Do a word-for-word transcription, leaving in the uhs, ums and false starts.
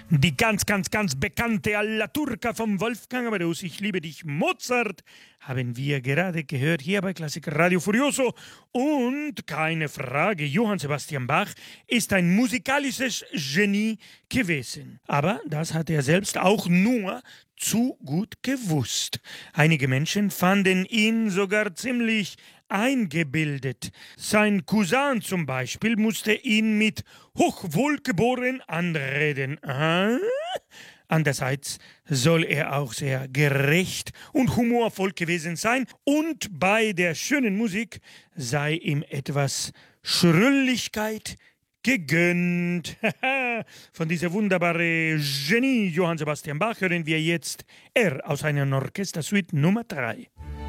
Die ganz, ganz, ganz bekannte Alla Turca vom Wolfgang Amadeus, Ich liebe dich, Mozart, haben wir gerade gehört hier bei Klassiker Radio Furioso. Und keine Frage, Johann Sebastian Bach ist ein musikalisches Genie gewesen. Aber das hat er selbst auch nur zu gut gewusst. Einige Menschen fanden ihn sogar ziemlich eingebildet. Sein Cousin zum Beispiel musste ihn mit hochwohlgeboren anreden. Ah? Andererseits soll er auch sehr gerecht und humorvoll gewesen sein und bei der schönen Musik sei ihm etwas Schrulligkeit gegönnt. Von dieser wunderbaren Genie Johann Sebastian Bach hören wir jetzt R aus einer Orchestersuite Nummer drei.